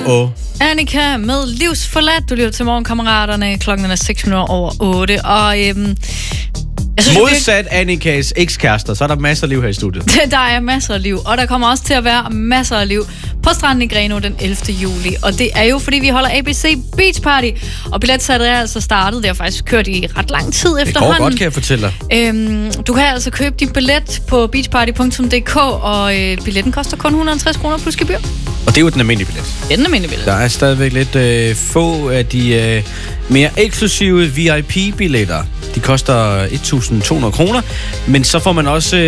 Annika med Livsforladt. Du lytter til Morgenkammeraterne. Klokken er 6:06. Og modsat Annikas ekskærester, så er der masser af liv her i studiet. Der er masser af liv, og der kommer også til at være masser af liv på stranden i Grenaa den 11. juli. Og det er jo, fordi vi holder ABC Beach Party, og billetsalget er altså startet. Det har faktisk kørt i ret lang tid efterhånden. Det går godt, kan jeg fortælle dig. Du kan altså købe din billet på beachparty.dk, og billetten koster kun 150 kroner plus gebyr. Og det er jo den almindelige billet. Det er den almindelige billet. Der er stadigvæk lidt få af de mere eksklusive VIP-billetter. De koster 1.200 kroner, men så får man også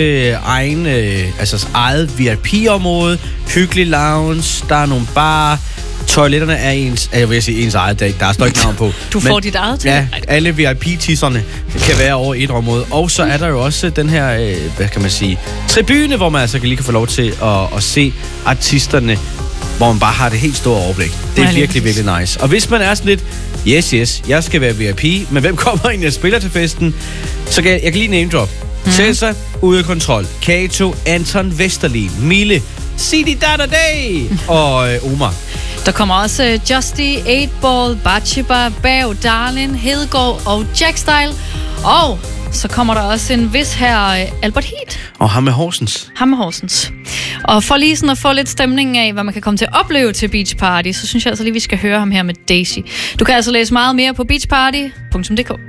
eget VIP-område, hyggelig lounge, der er nogle bar, toiletterne er ens eget, der står ikke navn på. Du får dit eget til? Ja, alle VIP-tisserne kan være over et område. Og så er der jo også den her, tribune, hvor man altså lige kan få lov til at se artisterne, hvor man bare har det helt store overblik. Det er virkelig, virkelig nice. Og hvis man er sådan lidt, yes, jeg skal være VIP, men hvem kommer egentlig og spiller til festen? Så kan jeg lige name drop. Cæsar, Ude af Kontrol, Kato, Anton Vesterlin, Mille, Sidi Day og Omar. Der kommer også Justy, 8Ball, Bachiba, Bav, Darlin, Hedegaard og Jackstyle. Og så kommer der også en vis her Albert Heat. Og ham med Horsens. Og for lige sådan at få lidt stemning af, hvad man kan komme til at opleve til Beach Party, så synes jeg altså lige, vi skal høre ham her med Daisy. Du kan altså læse meget mere på beachparty.dk.